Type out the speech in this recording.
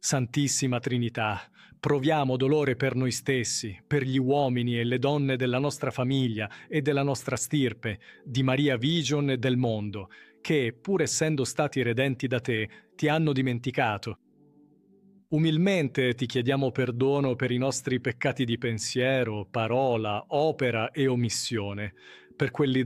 Santissima Trinità, proviamo dolore per noi stessi, per gli uomini e le donne della nostra famiglia e della nostra stirpe, di Maria Vigion e del mondo, che, pur essendo stati redenti da te, ti hanno dimenticato. Umilmente ti chiediamo perdono per i nostri peccati di pensiero, parola, opera e omissione, per quelli